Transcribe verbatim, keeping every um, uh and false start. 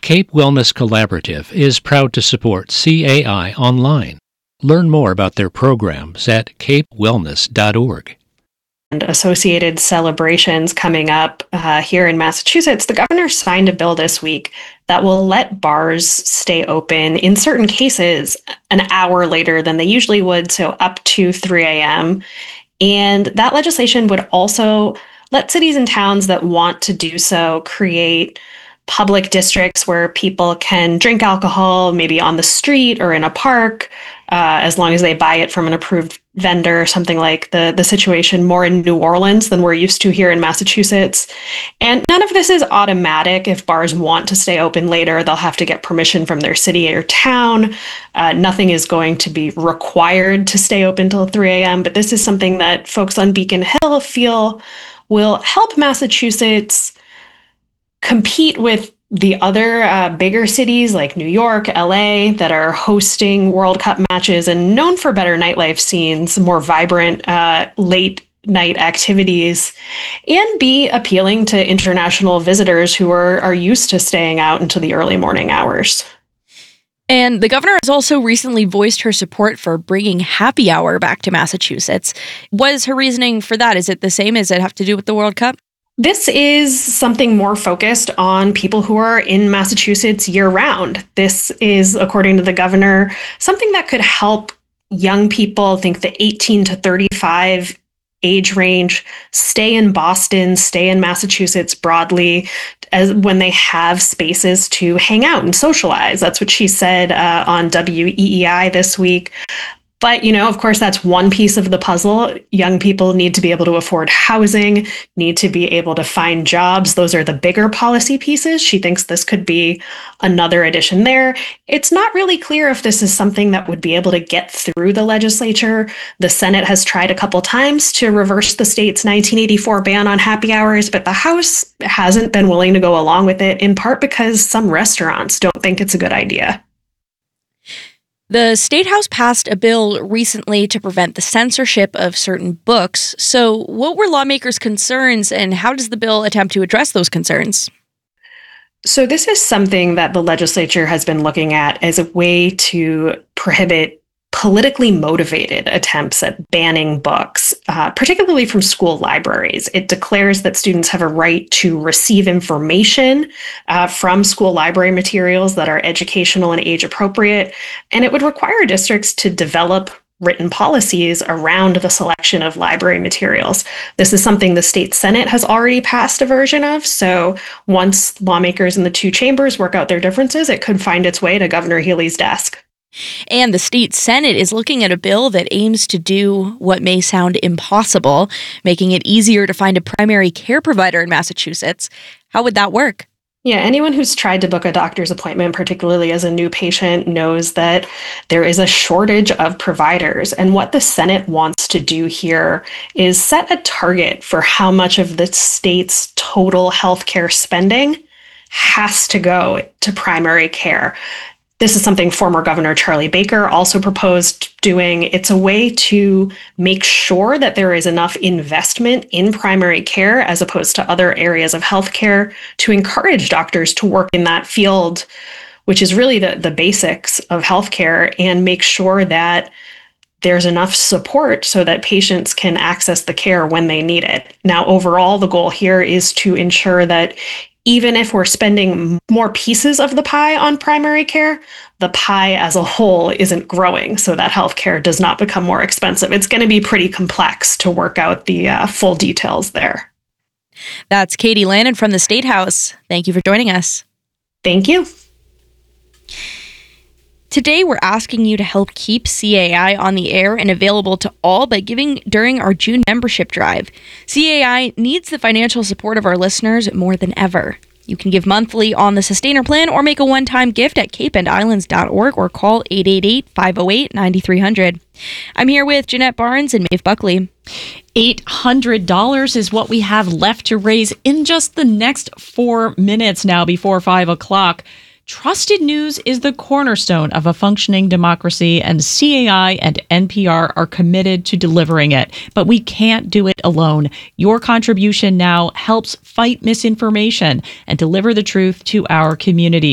Cape Wellness Collaborative is proud to support C A I online. Learn more about their programs at cape wellness dot org. And associated celebrations coming up uh, here in Massachusetts, the governor signed a bill this week that will let bars stay open in certain cases an hour later than they usually would, so up to three a.m. And that legislation would also let cities and towns that want to do so create public districts where people can drink alcohol, maybe on the street or in a park, uh, as long as they buy it from an approved vendor, or something like the, the situation more in New Orleans than we're used to here in Massachusetts. And none of this is automatic. If bars want to stay open later, they'll have to get permission from their city or town. Uh, nothing is going to be required to stay open till three a.m., but this is something that folks on Beacon Hill feel will help Massachusetts compete with the other uh, bigger cities like New York, L A, that are hosting World Cup matches and known for better nightlife scenes, more vibrant uh, late night activities, and be appealing to international visitors who are, are used to staying out into the early morning hours. And the governor has also recently voiced her support for bringing happy hour back to Massachusetts. What is her reasoning for that? Is it the same? Does it have to do with the World Cup? This is something more focused on people who are in Massachusetts year-round. This is, according to the governor, something that could help young people, think the eighteen to thirty-five age range, stay in Boston, stay in Massachusetts broadly, as when they have spaces to hang out and socialize. That's what she said uh, on W E E I this week. But, you know, of course, that's one piece of the puzzle. Young people need to be able to afford housing, need to be able to find jobs. Those are the bigger policy pieces. She thinks this could be another addition there. It's not really clear if this is something that would be able to get through the legislature. The Senate has tried a couple times to reverse the state's nineteen eighty-four ban on happy hours, but the House hasn't been willing to go along with it, in part because some restaurants don't think it's a good idea. The State House passed a bill recently to prevent the censorship of certain books. So what were lawmakers' concerns, and how does the bill attempt to address those concerns? So this is something that the legislature has been looking at as a way to prohibit politically motivated attempts at banning books, uh, particularly from school libraries. It declares that students have a right to receive information uh, from school library materials that are educational and age appropriate, and it would require districts to develop written policies around the selection of library materials. This is something the state Senate has already passed a version of, so once lawmakers in the two chambers work out their differences, it could find its way to Governor Healey's desk. And the state Senate is looking at a bill that aims to do what may sound impossible, making it easier to find a primary care provider in Massachusetts. How would that work? Yeah, anyone who's tried to book a doctor's appointment, particularly as a new patient, knows that there is a shortage of providers. And what the Senate wants to do here is set a target for how much of the state's total healthcare spending has to go to primary care. This is something former Governor Charlie Baker also proposed doing. It's a way to make sure that there is enough investment in primary care as opposed to other areas of healthcare to encourage doctors to work in that field, which is really the, the basics of healthcare, and make sure that there's enough support so that patients can access the care when they need it. Now, overall, the goal here is to ensure that even if we're spending more pieces of the pie on primary care, the pie as a whole isn't growing so that healthcare does not become more expensive. It's going to be pretty complex to work out the uh, full details there. That's Katie Lannon from the State House. Thank you for joining us. Thank you. Today, we're asking you to help keep C A I on the air and available to all by giving during our June membership drive. C A I needs the financial support of our listeners more than ever. You can give monthly on the Sustainer plan or make a one-time gift at cape and islands dot org or call eight eight eight, five oh eight, nine three hundred. I'm here with Jeanette Barnes and Maeve Buckley. eight hundred dollars is what we have left to raise in just the next four minutes now before five o'clock. Trusted news is the cornerstone of a functioning democracy, and C A I and N P R are committed to delivering it. But we can't do it alone. Your contribution now helps fight misinformation and deliver the truth to our community.